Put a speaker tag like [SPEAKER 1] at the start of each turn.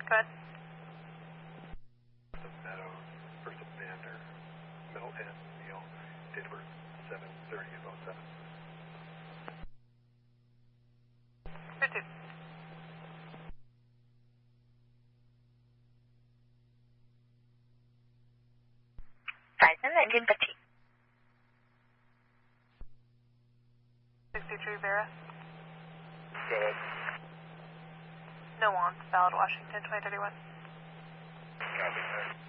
[SPEAKER 1] Go ahead.
[SPEAKER 2] The Meadows, first of Vander, middle N, Neil, date of birth 7/30/07.
[SPEAKER 1] 52.
[SPEAKER 3] Verizon, engine 15.
[SPEAKER 1] 63 Vera.
[SPEAKER 2] Go ahead.
[SPEAKER 1] No on, valid Washington 2031.
[SPEAKER 2] Copy that.